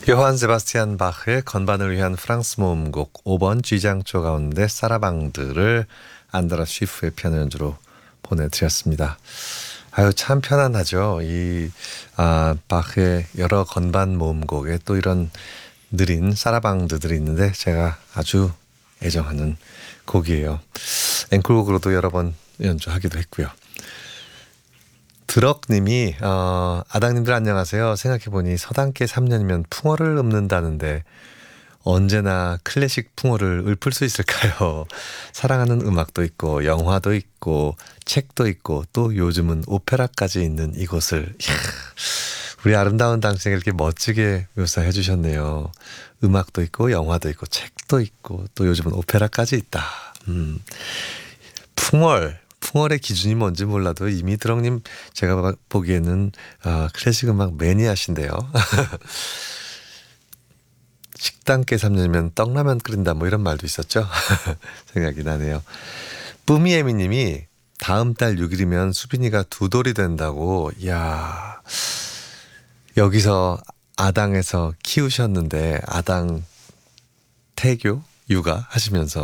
요한 세바스티안 바흐의 건반을 위한 프랑스 모음곡 5번 G장조 가운데 사라방드를 안드라 쉬프의 피아노 연주로 보내드렸습니다. 아유, 참 편안하죠. 바흐의 여러 건반 모음곡에 또 이런 느린 사라방드들이 있는데 제가 아주 애정하는 곡이에요. 앵콜곡으로도 여러 번 연주하기도 했고요. 드럭님이 아당님들 안녕하세요. 생각해보니 서당계 3년이면 풍어를 읊는다는데 언제나 클래식 풍어를 읊을 수 있을까요? 사랑하는 음악도 있고 영화도 있고 책도 있고 또 요즘은 오페라까지 있는 이곳을 우리 아름다운 당신에게 이렇게 멋지게 묘사해 주셨네요. 음악도 있고 영화도 있고 책도 있고 또 요즘은 오페라까지 있다. 풍월의 기준이 뭔지 몰라도 이미 드럭님 제가 보기에는 클래식 음악 매니아신데요. 식당께 3년이면 떡라면 끓인다 뭐 이런 말도 있었죠. 생각이 나네요. 뿌미애미님이 다음 달 6일이면 수빈이가 두 돌이 된다고. 이야, 여기서 아당에서 키우셨는데 아당 태교 육아 하시면서